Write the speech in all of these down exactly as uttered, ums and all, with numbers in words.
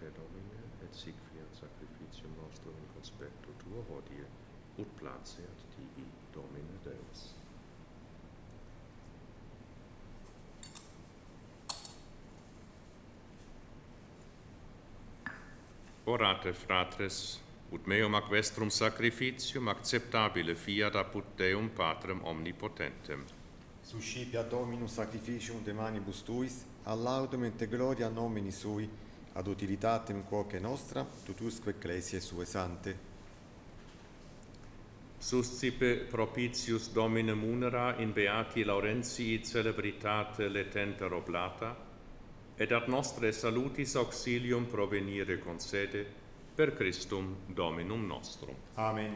Domine, et sic fiat sacrificium nostrum in conspecto tuo hodie, ut placeat tibi, Domine Deus. Orate, fratres, ut meum ac vestrum sacrificium acceptabile fiat apud Deum Patrem omnipotentem. Suscipia Dominus sacrificium de manibus tuis, ad laudem et gloria nomini sui, ad utilitatem quoque nostra, tutusque ecclesiae sue sante. Suscipe propitius Domine munera in beati Laurentii celebritate letenter oblata, et ad nostre salutis auxilium provenire concede, per Christum Dominum nostrum. Amen.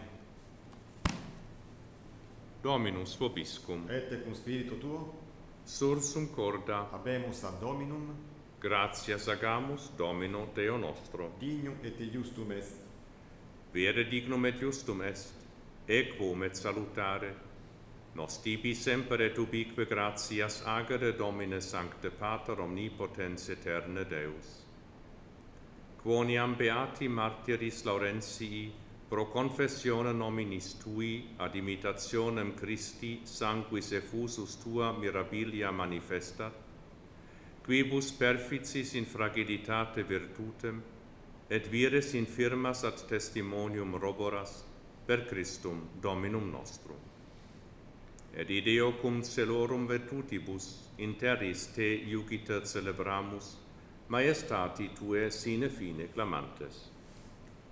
Dominus vobiscum, Et cum spiritu tuo, sursum corda, habemus ad Dominum, gratias agamus Domino Deo nostro. dignum et iustum est. Vere dignum et justum est, equum et salutare, nos tibi semper et ubique gratias agere Domine Sancte Pater omnipotens aeterne Deus. Quoniam beati martyris Laurentii pro confessione nominis tui ad imitationem Christi sanguis effusus tua mirabilia manifestat, quibus perficis in fragilitate virtutem et vires infirmas ad testimonium roboras per Christum Dominum nostrum. Et ideo cum celorum virtutibus in terris te iugiter celebramus, maestati tue sine fine clamantes.